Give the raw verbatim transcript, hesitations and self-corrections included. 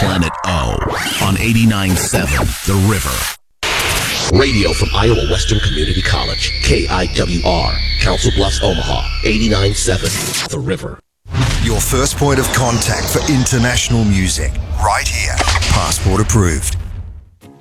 Planet O on eighty-nine point seven The River. Radio from Iowa Western Community College, K I W R, Council Bluffs, Omaha, eighty-nine point seven The River. Your first point of contact for international music, right here. Passport approved.